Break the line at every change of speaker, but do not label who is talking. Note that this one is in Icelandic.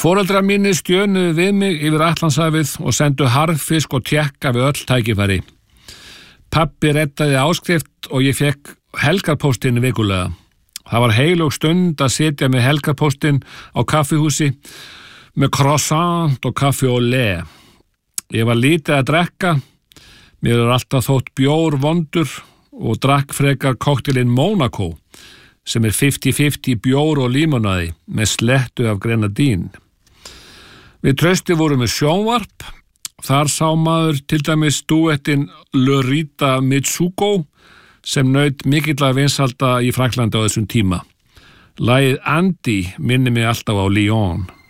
Foreldrar mínir stjönuðu við mig yfir Atlantshafið og sendu harðfisk og tékka við öll tækifæri. Pabbi reddaði áskrift og ég fekk helgarpóstinn vikulega. Það var heilög stund að sitja með helgarpóstinn á kaffihúsi með croissant og kaffi au lait. Ég var lítið að drekka, mér er alltaf þótt bjór vondur og drakk frekar kokteilinn Monaco sem er 50-50 bjór og límonaði með slettu af grenadín. Við Trausti vorum með sjónvarp, þar sá maður til dæmis dúettinn Lurita Mitsuko sem naut mikilla vinsalda í Frakklandi á þessum tíma. Lagið Andy minnir mig alltaf á Lyon.